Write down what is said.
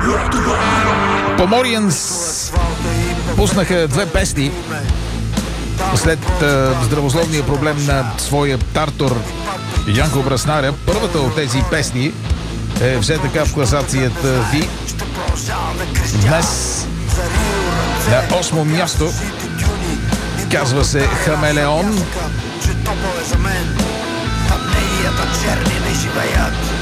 Поморианс пуснаха две песни след здравословния проблем на своя тартор Янко Браснаря. Първата от тези песни е все така в класацията ви. Днес на 8-о място, казва се Хамелеон. Черни не живеят.